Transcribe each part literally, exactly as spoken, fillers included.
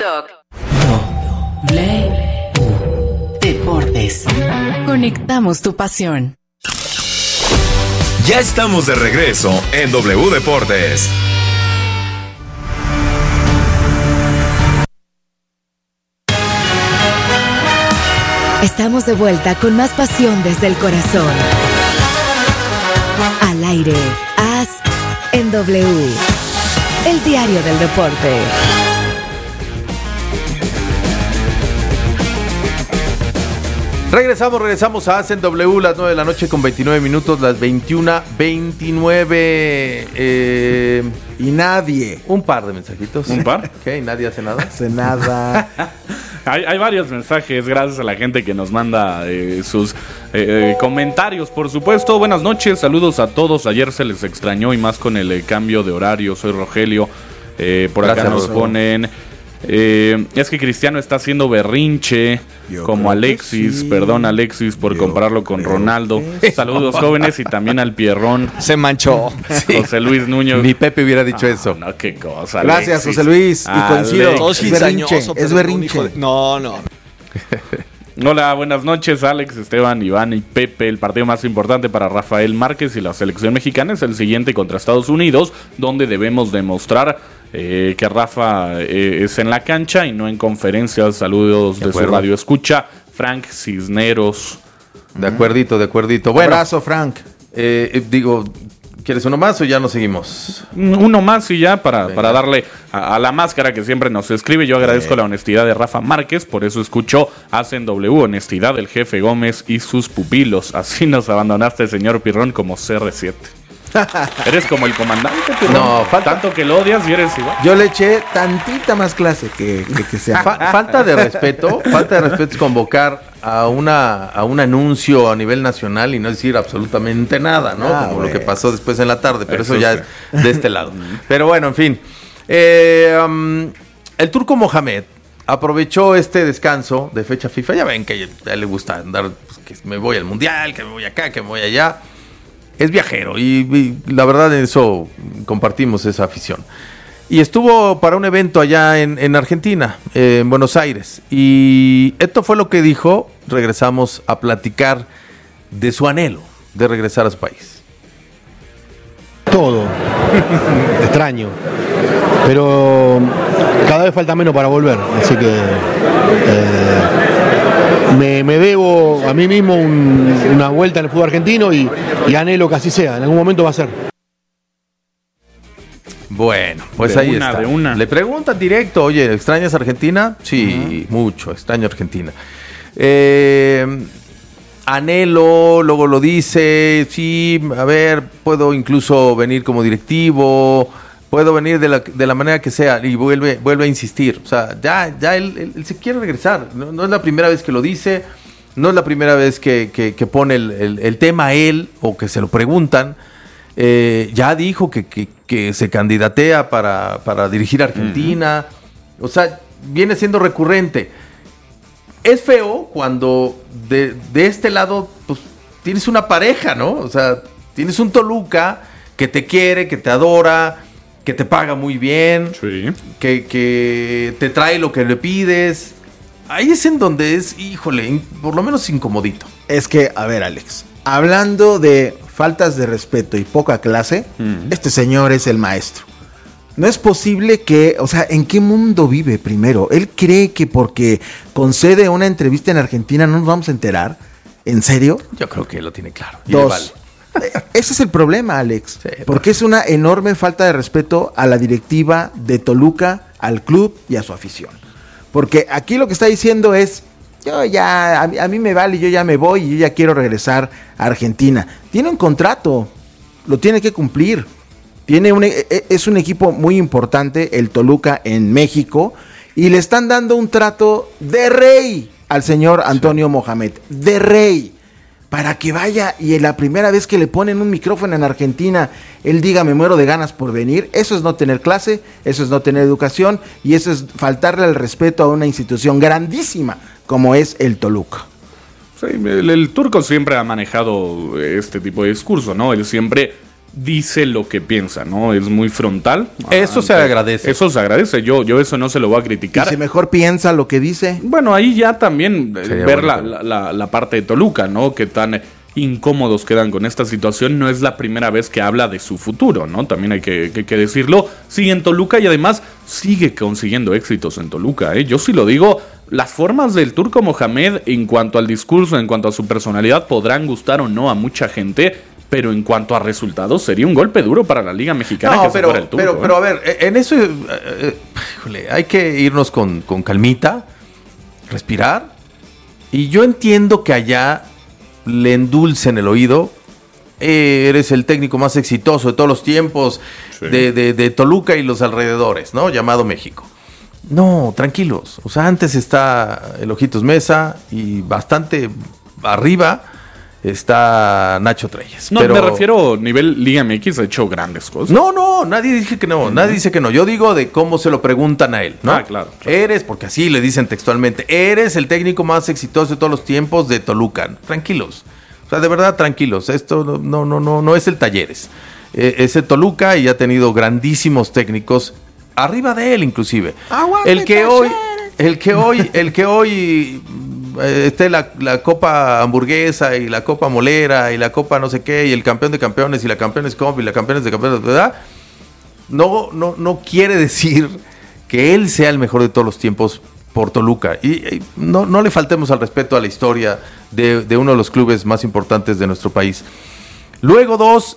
TikTok. W Deportes. Conectamos tu pasión. Ya estamos de regreso en W Deportes. Estamos de vuelta con más pasión desde el corazón. Al aire, A S en W, el diario del deporte. Regresamos, regresamos a A S en W, las nueve de la noche con veintinueve minutos, las veintiuna veintinueve. Eh, y nadie. Un par de mensajitos. ¿Un par? ¿Qué? ¿Nadie hace nada? Hace nada. Hay, hay varios mensajes, gracias a la gente que nos manda eh, sus eh, comentarios, por supuesto. Buenas noches, saludos a todos. Ayer se les extrañó y más con el eh, cambio de horario. Soy Rogelio. Eh, por Gracias, acá nos Rogelio. ponen... Eh, es que Cristiano está haciendo berrinche Yo como creo que Alexis. sí. Perdón, Alexis, por Yo compararlo con creo Ronaldo. que sí. Saludos, jóvenes, y también al Pierrón. Se manchó. Sí. José Luis Núñez. Ni Pepe hubiera dicho Ah, eso. No, qué cosa. Gracias, Alexis. José Luis. Y coincido. Alex. Todo Es berrinche. cizañoso, pero Es un berrinche. hijo de- No, no. Hola, buenas noches, Alex, Esteban, Iván y Pepe. El partido más importante para Rafael Márquez y la selección mexicana es el siguiente contra Estados Unidos, donde debemos demostrar eh, que Rafa eh, es en la cancha y no en conferencias. Saludos De de, su acuerdo. radio escucha, Frank Cisneros. De acuerdito, de acuerdito. Bueno, Abrazo, Frank. eh, eh, digo, ¿quieres uno más o ya nos seguimos? Uno más y ya para, Venga. para darle a, a la máscara que siempre nos escribe. Yo agradezco la honestidad de Rafa Márquez, por eso escucho Hacen W, honestidad del jefe Gómez y sus pupilos. Así nos abandonaste, señor Pirrón, como C R siete. ¿Eres como el comandante, Pirrón? No, falta- Tanto que lo odias y eres igual. Yo le eché tantita más clase que, que, que sea. Fa- falta de respeto, falta de respeto es convocar a una a un anuncio a nivel nacional y no decir absolutamente nada, ¿no? Ah, Como bueno. lo que pasó después en la tarde, pero eso, Eso ya sí. es de este lado. Pero bueno, en fin. Eh, um, el turco Mohamed aprovechó este descanso de fecha FIFA. Ya ven que a él le gusta andar, pues, que me voy al mundial, que me voy acá, que me voy allá. Es viajero y, y la verdad en eso compartimos esa afición. Y estuvo para un evento allá en, en Argentina, eh, en Buenos Aires. Y esto fue lo que dijo. Regresamos a platicar de su anhelo de regresar a su país. Todo. Extraño. Pero cada vez falta menos para volver. Así que eh, me, me debo a mí mismo un- una vuelta en el fútbol argentino y, y anhelo que así sea. En algún momento va a ser. Bueno, pues De ahí una, está. de una. Le preguntan directo, oye, ¿extrañas Argentina? Sí, mucho, extraño Argentina. Eh, anhelo, luego lo dice, sí, a ver, puedo incluso venir como directivo, puedo venir de la, de la manera que sea, y vuelve, vuelve a insistir. O sea, ya, ya él, él- él se quiere regresar. No, no es la primera vez que lo dice, no es la primera vez que, que- que pone el, el- el tema a él o que se lo preguntan. Eh, ya dijo que, que- que se candidatea para, para dirigir a Argentina. O sea, viene siendo recurrente. Es feo cuando de, de este lado pues, tienes una pareja, ¿no? O sea, tienes un Toluca que te quiere, que te adora, que te paga muy bien, Sí. que, que te trae lo que le pides. Ahí es en donde es, híjole, in- por lo menos incomodito. Es que, a ver, Alex, hablando de faltas de respeto y poca clase, Ujú. este señor es el maestro. No es posible que, o sea, ¿en qué mundo vive primero? Él cree que porque concede una entrevista en Argentina no nos vamos a enterar. ¿En serio? Yo creo que lo tiene claro. Y le Dos. vale. Eh, Ese es el problema, Alex. Sí, porque es una enorme falta de respeto a la directiva de Toluca, al club y a su afición. Porque aquí lo que está diciendo es, yo ya, a mí, a mí me vale, yo ya me voy y yo ya quiero regresar a Argentina. Tiene un contrato, lo tiene que cumplir. Tiene un, e- e- es un equipo muy importante, el Toluca en México, y le están dando un trato de rey al señor Antonio Mohamed, de rey, para que vaya y en la primera vez que le ponen un micrófono en Argentina, él diga me muero de ganas por venir. Eso es no tener clase, eso es no tener educación y eso es faltarle el respeto a una institución grandísima como es el Toluca. Sí, el, el turco siempre ha manejado este tipo de discurso, ¿no? Él siempre dice lo que piensa, ¿no? Es muy frontal. Eso Ah, se agradece. Eso se agradece. Yo, yo eso no se lo voy a criticar. Y si mejor piensa lo que dice. Bueno, ahí ya también eh, Sería ver la, bonito. la, la- la parte de Toluca, ¿no? Que tan eh, incómodos quedan con esta situación. No es la primera vez que habla de su futuro, ¿no? También hay que, que- que decirlo. Sigue en Toluca y además sigue consiguiendo éxitos en Toluca, ¿eh? Yo sí lo digo, las formas del Turco Mohamed en cuanto al discurso, en cuanto a su personalidad, podrán gustar o no a mucha gente, pero en cuanto a resultados, sería un golpe duro para la Liga Mexicana No, que pero, se fuera el Turco. pero, ¿eh? pero a ver, eh, en eso, eh, eh, híjole, hay que irnos con, con calmita, respirar. Y yo entiendo que allá le endulcen el oído. Eh, eres el técnico más exitoso de todos los tiempos Sí. de, de- de Toluca y los alrededores, ¿no? Llamado México. No, tranquilos. O sea, antes está el Ojitos Mesa y bastante arriba está Nacho Treyes. No, pero... me refiero a nivel Liga M X, ha hecho grandes cosas. No, no, nadie dice que no, nadie dice que no. Yo digo de cómo se lo preguntan a él, ¿no? Ah, claro, claro. Eres, porque así le dicen textualmente, eres el técnico más exitoso de todos los tiempos de Toluca. Tranquilos. O sea, de verdad, tranquilos. Esto no, no, no, no, no es el Talleres. Eh, es el Toluca y ha tenido grandísimos técnicos arriba de él, inclusive. El que hoy, el que hoy, el que hoy eh, esté la, la Copa Hamburguesa y la Copa Molera y la Copa no sé qué y el campeón de campeones y la campeones Cup y la campeones de campeones, ¿verdad? No, no, no quiere decir que él sea el mejor de todos los tiempos por Toluca. Y, y no, no le faltemos al respeto a la historia de, de uno de los clubes más importantes de nuestro país. Luego dos,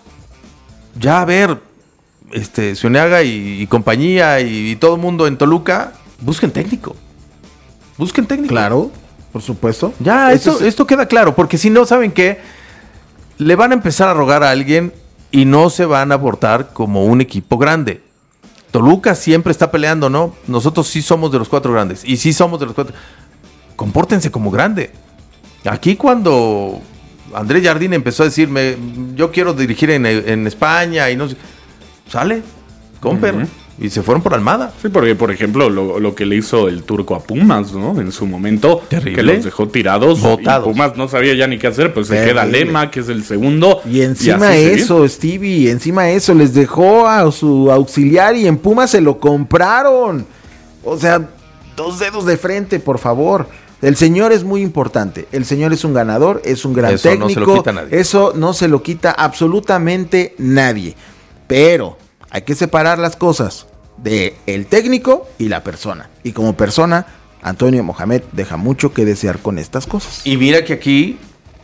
ya a ver, este, Zuniaga y, y compañía y, y todo el mundo en Toluca, busquen técnico. Busquen técnico. Claro, por supuesto. Ya, Eso esto, es- esto queda claro, porque si no, ¿saben qué? Le van a empezar a rogar a alguien y no se van a abortar como un equipo grande. Toluca siempre está peleando, ¿no? Nosotros sí somos de los cuatro grandes. Y sí somos de los cuatro. Compórtense como grande. Aquí cuando Andrés Jardín empezó a decirme, yo quiero dirigir en, en España y no sé, sale, comper. Ujú. Y se fueron por Almada. Sí, porque, por ejemplo, lo, lo que le hizo el Turco a Pumas, ¿no? En su momento, Terrible. que los dejó tirados. Botados. Y Pumas no sabía ya ni qué hacer, pues se Terrible. queda Lema, que es el segundo. Y encima así seguir. eso, Stevie, encima eso, les dejó a su auxiliar y en Pumas se lo compraron. O sea, dos dedos de frente, por favor. El señor es muy importante. El señor es un ganador, es un gran Eso no se técnico. lo quita nadie. Eso no se lo quita absolutamente nadie. Pero hay que separar las cosas de el técnico y la persona. Y como persona, Antonio Mohamed deja mucho que desear con estas cosas. Y mira que aquí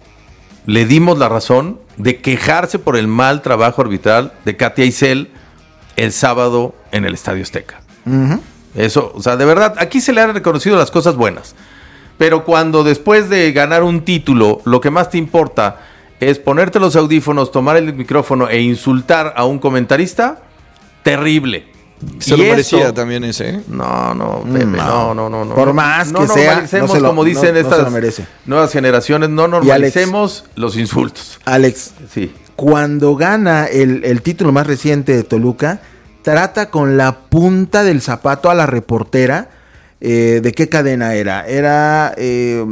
le dimos la razón de quejarse por el mal trabajo arbitral de Katia Isel el sábado en el Estadio Azteca. Ujú. Eso, o sea, de verdad, aquí se le han reconocido las cosas buenas. Pero cuando después de ganar un título, lo que más te importa es ponerte los audífonos, tomar el micrófono e insultar a un comentarista, terrible. Se Y lo eso- merecía también ese, ¿eh? No, no, Pepe, no, no, no, no. Por no. más No que sea, normalicemos, no se lo- como dicen no- no estas se lo merece. nuevas generaciones, no normalicemos los insultos. Alex, Sí. cuando gana el, el título más reciente de Toluca, trata con la punta del zapato a la reportera. eh, ¿De qué cadena era? Era... eh,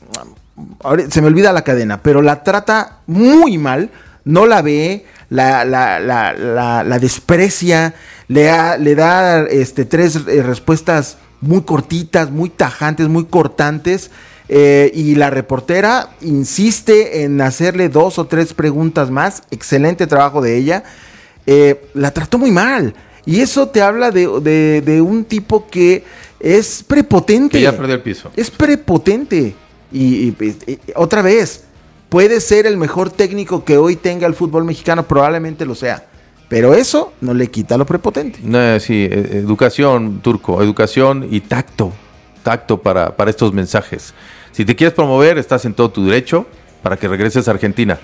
ahora se me olvida la cadena, pero la trata muy mal, no la ve, la, la, la, la, la desprecia, le, da- le da este, tres eh, respuestas muy cortitas, muy tajantes, muy cortantes. Eh, y la reportera insiste en hacerle dos o tres preguntas más. Excelente trabajo de ella. Eh, la trató muy mal. Y eso te habla de, de- de un tipo que es prepotente. Que ya perdió el piso. Es prepotente. Y, y- y- y otra vez, puede ser el mejor técnico que hoy tenga el fútbol mexicano, probablemente lo sea. Pero eso no le quita lo prepotente. No, sí, eh, educación, Turco, educación y tacto, tacto para, para estos mensajes. Si te quieres promover, estás en todo tu derecho para que regreses a Argentina.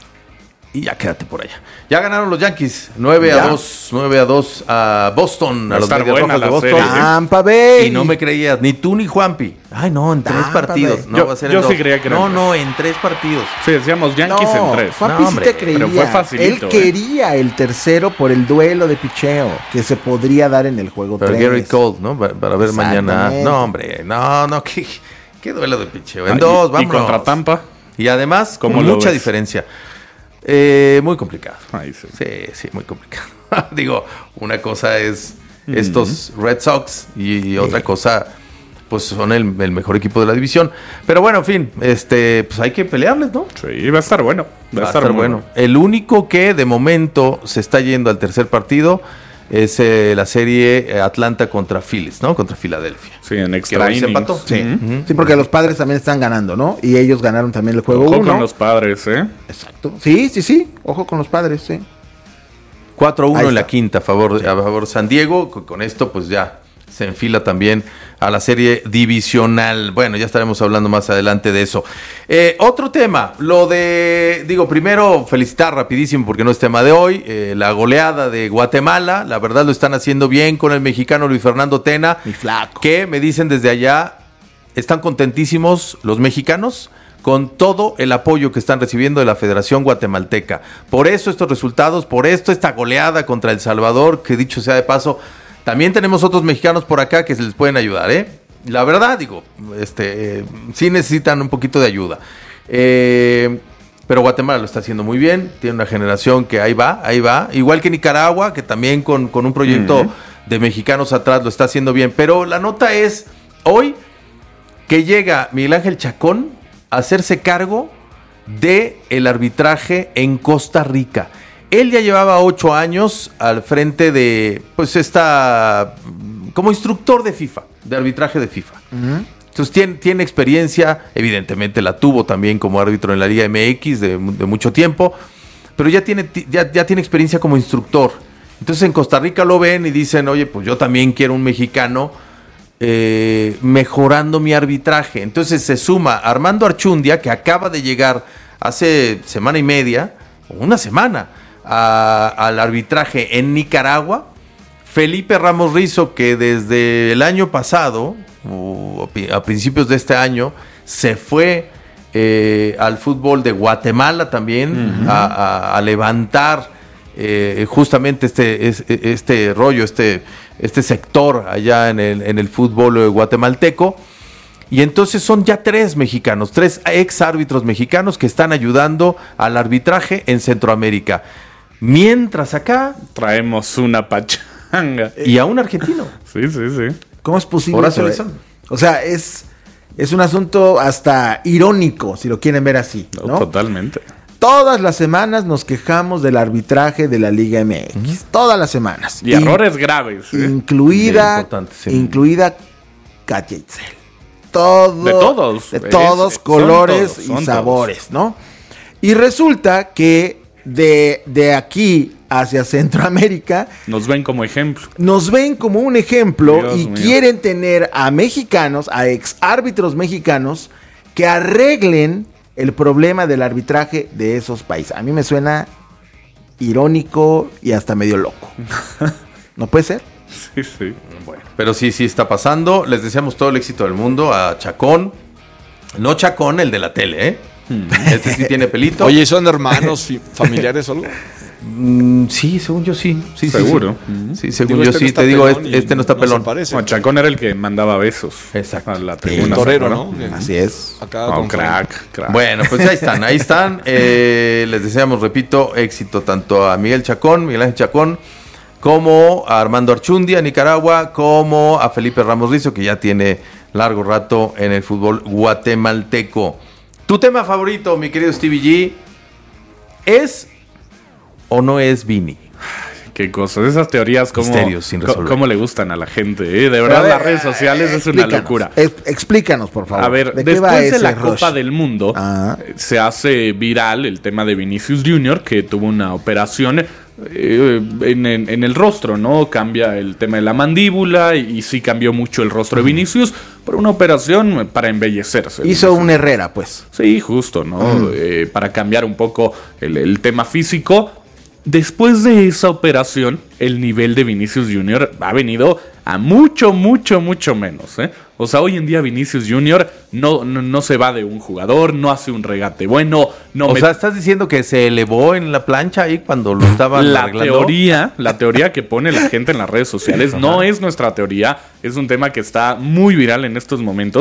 Y ya quédate por allá. Ya ganaron los Yankees, nueve a Ya. dos, nueve a dos a Boston, Va a a los estar Medias buena Rojas de la Boston. serie, ¿eh? Tampa Bay. Y no me creías, ni tú ni Juanpi. Ay, no, en tres Tampa partidos. Bay. No, Yo- va a ser yo en sí dos. creía que era No, en no, en tres partidos. Sí, decíamos Yankees No, en tres. Juanpi No, sí hombre, te creía. pero fue facilito, Él ¿eh? quería el tercero por el duelo de picheo que se podría dar en el juego Pero tres. Gary Cole, ¿no? Para, para ver mañana. Exactamente. No, hombre, no, no, qué, qué duelo de picheo. En Ah, y- dos, y vamos. contra Tampa. Y además, con ¿Cómo lo mucha ves? diferencia. Eh, muy complicado. Ahí sí. Sí, sí, muy complicado. Digo, una cosa es estos Red Sox y otra cosa, pues son el, el mejor equipo de la división. Pero bueno, en fin, este, pues hay que pelearles, ¿no? Sí, va a estar bueno. Va, Va a estar, estar bueno. bueno. El único que de momento se está yendo al tercer partido es eh, la serie Atlanta contra Phillies, ¿no? Contra Filadelfia. Sí, en extra innings. Se empató. Sí. Uh-huh. Sí, porque los Padres también están ganando, ¿no? Y ellos ganaron también el juego uno. Ojo con los Padres, ¿eh? Exacto. Sí, sí, sí. Ojo con los Padres, sí. cuatro uno en la quinta a favor, sí. a favor San Diego. Con esto, pues ya se enfila también a la serie divisional. Bueno, ya estaremos hablando más adelante de eso. Eh, otro tema, lo de, digo, primero felicitar rapidísimo porque no es tema de hoy, eh, la goleada de Guatemala. La verdad lo están haciendo bien con el mexicano Luis Fernando Tena. Mi flaco. Que me dicen desde allá, están contentísimos los mexicanos con todo el apoyo que están recibiendo de la Federación Guatemalteca. Por eso estos resultados, por esto esta goleada contra El Salvador, que dicho sea de paso, también tenemos otros mexicanos por acá que se les pueden ayudar, ¿eh? La verdad, digo, este, eh, sí necesitan un poquito de ayuda. Eh, pero Guatemala lo está haciendo muy bien, tiene una generación que ahí va, ahí va. Igual que Nicaragua, que también con, con un proyecto uh-huh. de mexicanos atrás lo está haciendo bien. Pero la nota es, hoy, que llega Miguel Ángel Chacón a hacerse cargo de el arbitraje en Costa Rica. Él ya llevaba ocho años al frente de, pues, esta, como instructor de FIFA, de arbitraje de FIFA. Uh-huh. Entonces tiene, tiene experiencia, evidentemente la tuvo también como árbitro en la Liga M X de, de mucho tiempo, pero ya tiene, ya, ya tiene experiencia como instructor. Entonces en Costa Rica lo ven y dicen, oye, pues yo también quiero un mexicano eh, mejorando mi arbitraje. Entonces se suma Armando Archundia, que acaba de llegar hace semana y media, o una semana, A, al arbitraje en Nicaragua. Felipe Ramos Rizo, que desde el año pasado, o a principios de este año, se fue eh, al fútbol de Guatemala también, uh-huh. a, a, a levantar eh, justamente este, este, este rollo, este, este sector allá en el, en el fútbol guatemalteco. Y entonces son ya tres mexicanos, tres ex árbitros mexicanos que están ayudando al arbitraje en Centroamérica. Mientras acá traemos una pachanga. Y a un argentino. Sí, sí, sí. ¿Cómo es posible eso, eh? O sea, es, es un asunto hasta irónico, si lo quieren ver así, ¿no? No, totalmente. Todas las semanas nos quejamos del arbitraje de la Liga M X. Uh-huh. Todas las semanas. Y In- errores graves. ¿eh? Incluida, sí. incluida Katia Itzel. Todo, de todos. De todos, es, colores todos, y sabores, todos. ¿No? Y resulta que De, de aquí hacia Centroamérica nos ven como ejemplo. Nos ven como un ejemplo. Dios y mío. Quieren tener a mexicanos, a ex árbitros mexicanos, que arreglen el problema del arbitraje de esos países. A mí me suena irónico y hasta medio loco. ¿No puede ser? Sí, sí. Bueno, pero sí, sí está pasando. Les deseamos todo el éxito del mundo a Chacón. No Chacón, el de la tele, ¿eh? Este sí tiene pelito. Oye, ¿son hermanos familiares o algo? Mm, sí, según yo sí. sí Seguro. Sí, sí. sí según digo, yo este sí. No te digo, este, este no está no pelón. Bueno, Chacón era el que mandaba besos. Exacto. A la tribuna, el torero, ¿no? Así es. Acá oh, crack, crack. Bueno, pues ahí están, ahí están. Eh, les deseamos, repito, éxito tanto a Miguel Chacón, Miguel Ángel Chacón, como a Armando Archundia, Nicaragua, como a Felipe Ramos Rizo, que ya tiene largo rato en el fútbol guatemalteco. ¿Tu tema favorito, mi querido Stevie G, es o no es Vini? Qué cosas, esas teorías como sin co- cómo le gustan a la gente, ¿eh? De verdad, ver, las redes sociales eh, es una locura. Eh, explícanos, por favor. A ver, ¿de después de la rush? Copa del Mundo ah. se hace viral el tema de Vinicius Junior, que tuvo una operación eh, en, en, en el rostro, ¿no? Cambia el tema de la mandíbula y, y sí cambió mucho el rostro de Vinicius por una operación para embellecerse. Hizo un Herrera, pues. Sí, justo, ¿no? Uh-huh. Eh, para cambiar un poco el, el tema físico. Después de esa operación, el nivel de Vinicius Junior ha venido a mucho, mucho, mucho menos, ¿eh? O sea, hoy en día Vinicius Junior no, no, no se va de un jugador, no hace un regate bueno. No o me... sea, ¿estás diciendo que se elevó en la plancha ahí cuando lo estaban la arreglando? Teoría, la teoría que pone la gente en las redes sociales no es nuestra teoría, es un tema que está muy viral en estos momentos.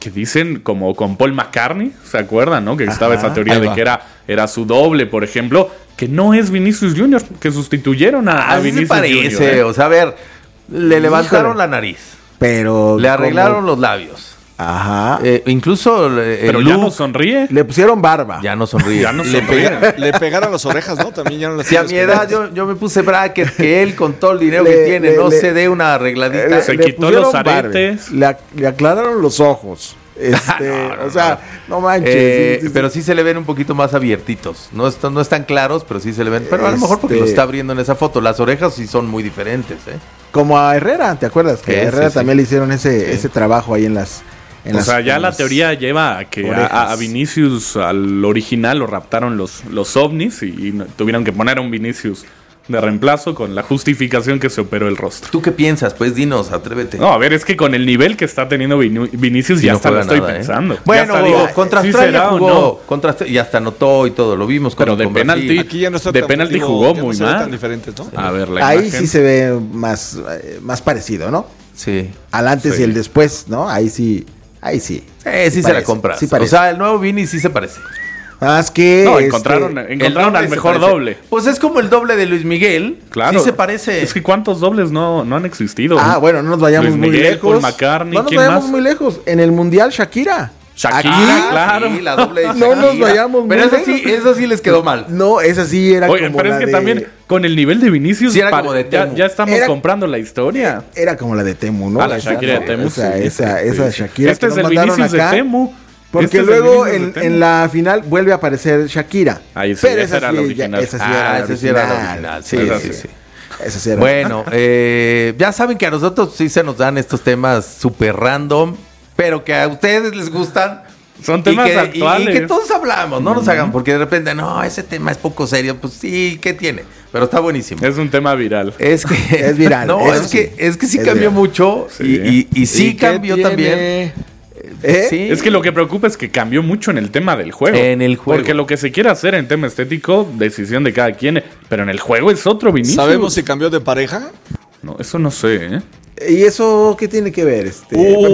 que dicen como con Paul McCartney, ¿se acuerdan, no? Que Ajá, estaba esa teoría ahí de va. que era, era su doble, por ejemplo, que no es Vinicius Junior, que sustituyeron a, a Así se Vinicius parece, Junior. ¿eh? o sea, a ver, le levantaron la nariz, Pero. le arreglaron como- los labios, Ajá. eh, incluso eh, Pero el ya look no sonríe. Le pusieron barba. ya no sonríe. Ya no Le, sonríe. pega- le pegaron las orejas, ¿no? También ya no las Si a mi tienes edad pegadas. yo, yo me puse bracket, que él con todo el dinero Le- que tiene le- no le- se dé una arregladita. Eh, Se le quitó pusieron los barba. aretes. Le, ac- le aclararon los ojos. Este, No, no, o sea, no, manches. Eh, sí, sí, pero sí. sí se le ven un poquito más abiertitos. No, están, no están claros, pero sí se le ven. Pero a lo mejor porque Este- lo está abriendo en esa foto. Las orejas sí son muy diferentes, ¿eh? Como a Herrera, ¿te acuerdas? Que Sí, a Herrera sí, sí. también le hicieron ese, Sí. ese trabajo ahí en las. En O las- sea, ya en la las- teoría lleva a que a, orejas. a Vinicius, al original, lo raptaron los, los ovnis y, y no- tuvieron que poner a un Vinicius de reemplazo con la justificación que se operó el rostro. ¿Tú qué piensas? Pues dinos, atrévete. No, a ver, es que con el nivel que está teniendo Vinu- Vinicius Sí, ya no hasta lo juega estoy nada, ¿eh? pensando. Ya Bueno, hasta digo, contra ¿sí Australia será o jugó. no? Contra Austra- y hasta anotó y todo. Lo vimos con, Pero de con penalti. Brasil. Aquí ya no está De tan penalti motivo, jugó ya no muy se ve mal. tan diferentes, ¿no? A ver, la Ahí imagen. sí se ve más, eh, más parecido, ¿no? Sí. Al antes Sí. y el después, ¿no? Ahí sí. Ahí sí. Eh, sí, se parece, la compras. sí o parece. sea, el nuevo Vini sí se parece. Más que. No, este, encontraron, El encontraron doble al se mejor parece. doble. Pues es como el doble de Luis Miguel. Claro. Sí se parece. Es que ¿cuántos dobles no, no han existido? Ah, bueno, no nos vayamos Luis muy Miguel, lejos. Paul McCartney, no nos ¿quién vayamos más? muy lejos. En el Mundial, Shakira. Shakira, Aquí, claro. Sí, la doble de No nos Shakira. vayamos Pero muy eso sí, lejos. eso sí les quedó mal. No, esa sí era Oye, como pero es la que de- también con el nivel de Vinicius Sí, era pare- como de ya, Temu. ya estamos Era- comprando la historia. Era como la de Temu, ¿no? Ah, la Esa, Shakira de ¿no? Temu, Esa, sí, esa, sí, esa sí. Shakira. Este que es nos el mandaron Vinicius acá, de Temu. Porque Este es el luego Vinicius en, de Temu. en la final vuelve a aparecer Shakira. Ahí sí, Pero esa era la sí, original. ya- esa sí Ah, era la esa sí era la original. original. Sí, Esa sí, sí. sí. Esa sí era. Bueno, eh, ya saben que a nosotros sí se nos dan estos temas súper random, pero que a ustedes les gustan. Son y temas que, y- actuales. Y, que todos hablamos, no nos hagan, porque de repente, no, ese tema es poco serio. Pues sí, ¿qué tiene? Pero está buenísimo. Es un tema viral. Es que Es viral, No, eso es sí. que es que sí Es cambió viral. mucho Sí. y, y, y sí ¿Y qué cambió tiene? también. ¿Eh? Sí. Es que lo que preocupa es que cambió mucho en el tema del juego. En el juego. Porque lo que se quiere hacer en tema estético, decisión de cada quien. Pero en el juego es otro Vinicius. ¿Sabemos si cambió de pareja? No, eso no sé, ¿eh? ¿Y eso qué tiene que ver? Este? Uh,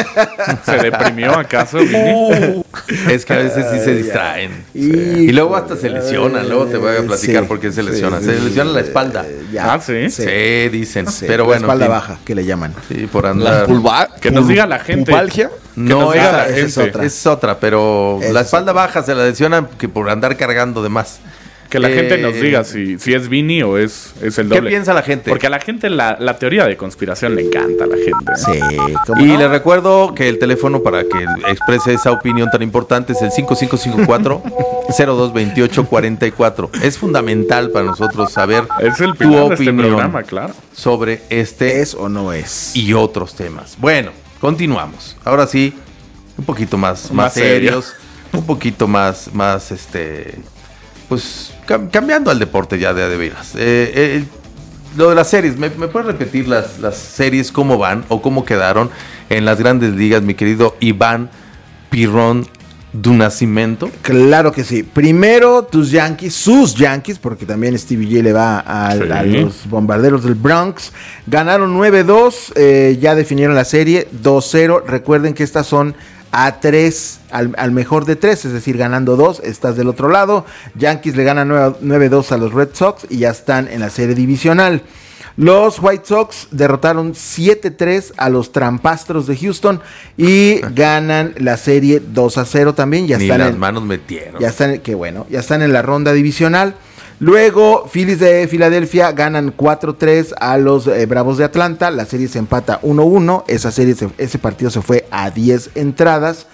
¿Se deprimió acaso, Vini? Es que a veces sí se Ay, distraen. Y, Y luego hasta se lesionan. Luego te voy a platicar Sí, por qué se sí, lesionan. sí, Se sí, lesiona la sí, espalda. eh, ya. Ah, ¿sí? Sí, dicen. Sí, pero la bueno. espalda en fin. baja, que le llaman. Sí, por ¿La andar. pulva? Que nos diga la gente. ¿Pumpalgia? No, nos diga esa, la esa es gente. otra. Es otra, pero Esa la es espalda baja se la lesionan que por andar cargando de más. Que la Eh, gente nos diga si, si es Vini o es, es el ¿Qué doble. piensa la gente? Porque a la gente la, la teoría de conspiración le encanta a la gente. ¿eh? Sí, ¿cómo Y no? le recuerdo que el teléfono para que exprese esa opinión tan importante es el cinco cinco cinco cuatro, cero dos dos ocho cuatro cuatro. Es fundamental para nosotros saber Es el tu pilar de este opinión programa, claro. sobre este ¿Es o no es? y otros temas. Bueno, continuamos. Ahora sí, un poquito más, más, Más serio. serios, un poquito más, más, este, pues cam- cambiando al deporte ya de, de veras. Eh, eh, lo de las series, ¿me, me puedes repetir las, las series cómo van o cómo quedaron en las grandes ligas, mi querido Iván Pirrón du Nascimento? Claro que sí. Primero, tus Yankees, sus Yankees, porque también Stevie J le va a, Sí. a los bombarderos del Bronx. Ganaron nueve dos, eh, ya definieron la serie dos cero. Recuerden que estas son a tres, al, al mejor de tres, es decir, ganando dos, estás del otro lado. Yankees le ganan nueve dos a los Red Sox y ya están en la serie divisional. Los White Sox derrotaron siete tres a los Trampastros de Houston y ganan la serie dos a cero también. Ya Ni están las en, manos metieron. ya están, qué bueno, ya están en la ronda divisional. Luego, Phillies de Filadelfia ganan cuatro tres a los eh, Bravos de Atlanta. La serie se empata uno uno. Esa serie, se- ese partido se fue a diez entradas.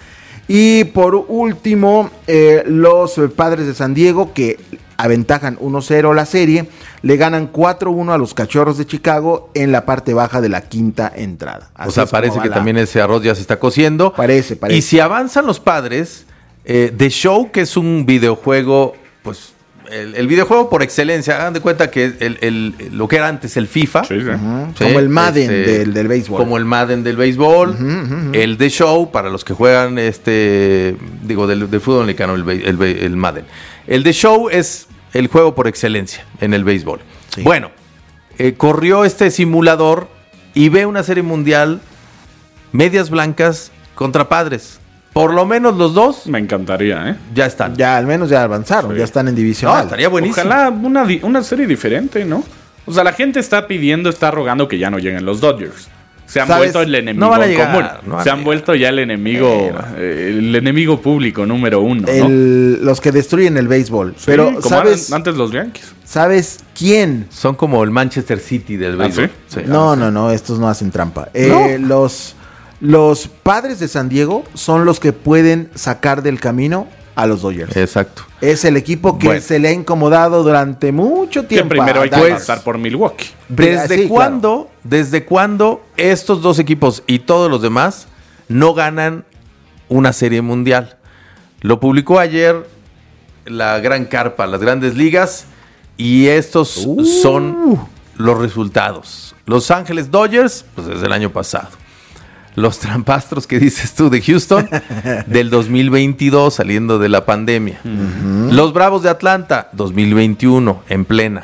Y por último, eh, los eh, Padres de San Diego, que aventajan uno cero la serie, le ganan cuatro uno a los Cachorros de Chicago en la parte baja de la quinta entrada. O Así sea, es como parece va que la- también ese arroz ya se está cociendo. Parece, parece. Y si avanzan los Padres, eh, The Show, que es un videojuego, pues el, el videojuego por excelencia, hagan de cuenta que el, el- lo que era antes el FIFA. Sí, sí. Ujú, Sí, como el Madden este, del, del béisbol. Como el Madden del béisbol. El The Show, para los que juegan, este digo, del, del fútbol americano, el, be- el, be- el Madden. El The Show es el juego por excelencia en el béisbol. Sí. Bueno, eh, corrió este simulador y ve una serie mundial, medias blancas contra Padres. Por lo menos los dos Me encantaría, ¿eh? ya están. Ya al menos ya avanzaron, Sí. ya están en No, división. estaría buenísimo. Ojalá una, di- una serie diferente, ¿no? O sea, la gente está pidiendo, está rogando que ya no lleguen los Dodgers. Se han ¿Sabes? vuelto el enemigo No van a llegar, común. no van Se a han llegar. vuelto ya el enemigo, eh, el enemigo público número uno, ¿no? El- los que destruyen el béisbol. Sí, Pero, como ¿sabes, eran antes los Yankees. ¿sabes quién? Son como el Manchester City del ¿Ah, béisbol. sí? Sí. No, no, no, estos no hacen trampa. Eh, los, los Padres de San Diego son los que pueden sacar del camino a los Dodgers. Exacto. Es el equipo que Bueno. se le ha incomodado durante mucho Que tiempo. primero a hay que Dallas. pasar por Milwaukee. ¿Desde Sí, cuándo, desde cuándo estos dos equipos y todos los demás no ganan una serie mundial? Lo publicó ayer la Gran Carpa, las Grandes Ligas, y estos Uh. son los resultados. Los Ángeles Dodgers, pues desde el año pasado. Los Trampastros que dices tú de Houston, del dos mil veintidós, saliendo de la pandemia. Los Bravos de Atlanta, dos mil veintiuno, en plena.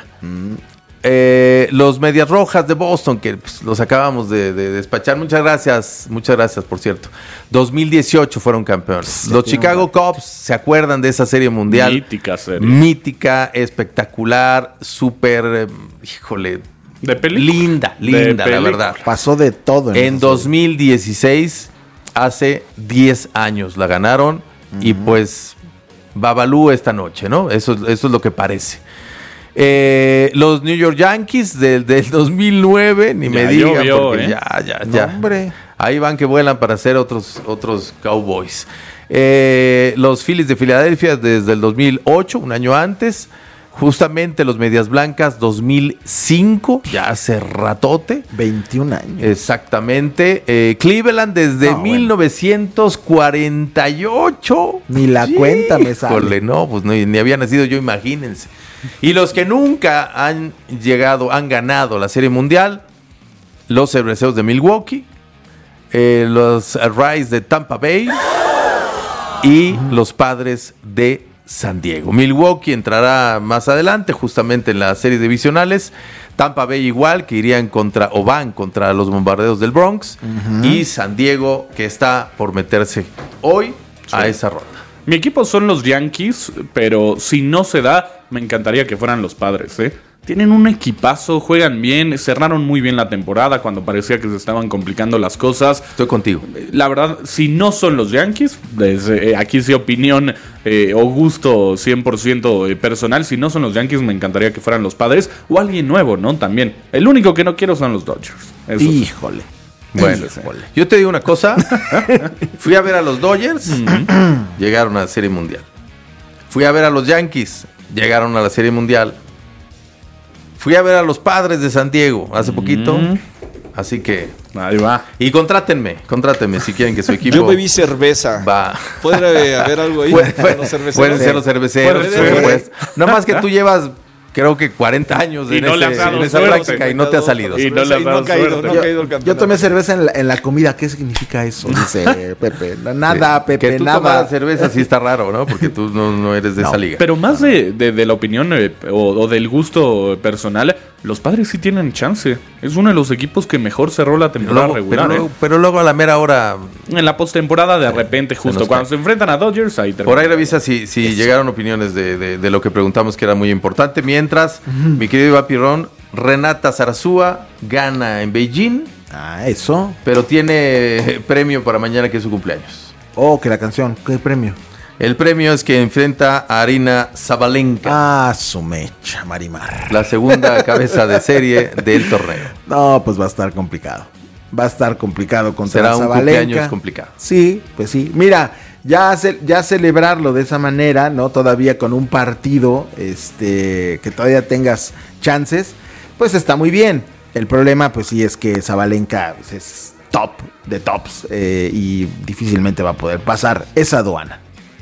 Eh, los Medias Rojas de Boston, que pues, los acabamos de, de despachar. Muchas gracias, muchas gracias, por cierto. dos mil dieciocho fueron campeones. Los Chicago Cubs, ¿se acuerdan de esa serie mundial? Mítica serie. Mítica, espectacular, súper, eh, híjole, ¿De película? linda, De linda, la película. verdad. Pasó de todo. En esa dos serie. mil dieciséis, hace diez años la ganaron y pues Babalú esta noche, ¿no? Eso, eso es lo que parece. Eh, los New York Yankees del, del dos mil nueve, ni Ya me digan, llovió, porque ¿eh? ya, ya, No, ya. hombre. Ahí van que vuelan para ser otros, otros Cowboys. Eh, los Phillies de Filadelfia desde el dos mil ocho, un año antes. Justamente los Medias Blancas dos mil cinco, ya hace ratote. veintiún años. Exactamente. Eh, Cleveland desde No, bueno. mil novecientos cuarenta y ocho. Ni la cuenta me sale. Híjole, no, pues no, ni había nacido yo, imagínense. Y los que nunca han llegado, han ganado la Serie Mundial, los Cerveceros de Milwaukee, eh, los Rays de Tampa Bay y los Padres de San Diego. Milwaukee entrará más adelante, justamente en las series divisionales. Tampa Bay igual, que irían contra, o van contra los Bombarderos del Bronx. Y San Diego, que está por meterse hoy a esa ronda. Mi equipo son los Yankees, pero si no se da, me encantaría que fueran los Padres, ¿eh? Tienen un equipazo, juegan bien, cerraron muy bien la temporada cuando parecía que se estaban complicando las cosas. Estoy contigo. La verdad, si no son los Yankees, desde, eh, aquí sí opinión eh, o gusto cien por ciento personal, si no son los Yankees me encantaría que fueran los Padres o alguien nuevo, ¿no? También. El único que no quiero son los Dodgers. Eso sí. Híjole. Bueno, yo te digo una cosa. Fui a ver a los Dodgers, llegaron a la Serie Mundial. Fui a ver a los Yankees, llegaron a la Serie Mundial. Fui a ver a los Padres de San Diego hace poquito. Así que... Ahí va. Y contrátenme, contrátenme si quieren que su equipo Yo bebí cerveza. va. ¿Puede haber algo ahí? Puede- para los cerveceros? pueden ser los cerveceros, Puede por ser. supuesto. No más que tú llevas, creo que cuarenta años Y en, no le ese- has dado en esa suerte. práctica y no te ha salido. Y no le has Y no dado ha caído, suerte. no ha Yo, caído el yo campeonato. tomé cerveza en la, en la comida. ¿Qué significa eso? Dice Pepe. Nada, Que Pepe, tú nada. tomaras cerveza sí está raro, ¿no? Porque tú no, no eres de No, esa liga. Pero más de, de- de la opinión eh, o, o del gusto personal, los Padres sí tienen chance. Es uno de los equipos que mejor cerró la Pero temporada luego, regular. pero, ¿eh? luego, pero luego a la mera hora, En la postemporada, de repente, justo nos cuando cae. se enfrentan a Dodgers, ahí termina. por ahí revisa si, si llegaron opiniones de, de- de lo que preguntamos que era muy importante. Mientras, mi querido Iván Pirrón, Renata Zarazúa gana en Beijing, Ah, eso. pero tiene premio para mañana que es su cumpleaños. Oh, que la canción. ¿Qué premio? El premio es que enfrenta a Arina Zabalenka, Ah, su mecha, Marimar. la segunda cabeza de serie del torneo. No, pues va a estar complicado. Va a estar complicado contra Será un Zabalenka. cumpleaños complicado. Sí, pues sí. Mira, ya, ce- ya celebrarlo de esa manera, ¿no? Todavía con un partido, este, que todavía tengas chances, pues está muy bien. El problema, pues sí, es que Zabalenka pues, es top de tops eh, y difícilmente va a poder pasar esa aduana.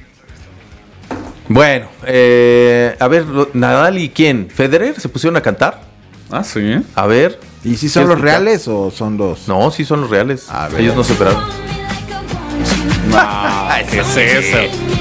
Bueno, eh, a ver, lo- Nadal y quién, Federer se pusieron a cantar. Ah, sí. ¿eh? A ver. ¿Y si son ¿Quieres los escuchar? reales o son los...? No, sí son los reales. A ver. Ellos no se operaron. ¿Qué es eso?